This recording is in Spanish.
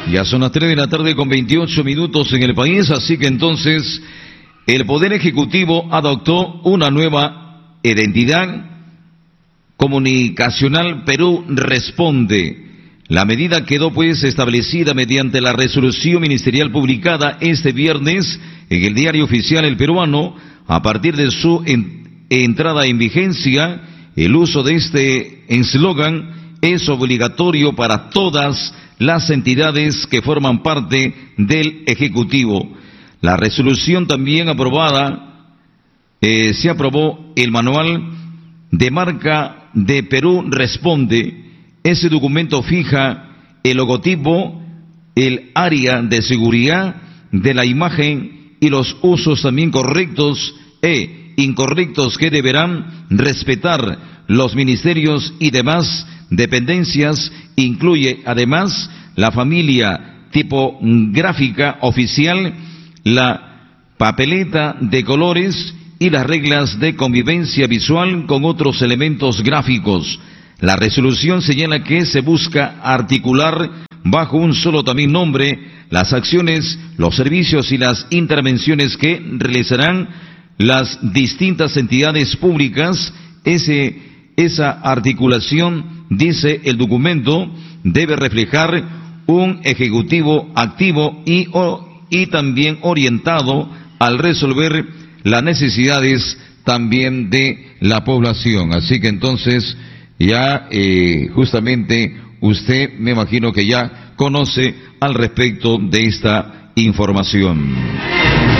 Ya son las 3 de la tarde con 28 minutos en el país, así que entonces el Poder Ejecutivo adoptó una nueva identidad comunicacional. Perú responde. La medida quedó pues establecida mediante la resolución ministerial publicada este viernes en el Diario Oficial El Peruano. A partir de su entrada en vigencia, el uso de este eslogan es obligatorio para todas las entidades que forman parte del Ejecutivo. La resolución también aprobada, se aprobó el manual de marca de Perú Responde. Ese documento fija el logotipo, el área de seguridad de la imagen y los usos también correctos e incorrectos que deberán respetar los ministerios y demás dependencias. Incluye además la familia tipográfica oficial, la papeleta de colores y las reglas de convivencia visual con otros elementos gráficos. La resolución señala que se busca articular bajo un solo también nombre las acciones, los servicios y las intervenciones que realizarán las distintas entidades públicas. Esa articulación, dice el documento, debe reflejar un ejecutivo activo y también orientado al resolver las necesidades también de la población. Así que entonces ya justamente usted, me imagino que ya conoce al respecto de esta información.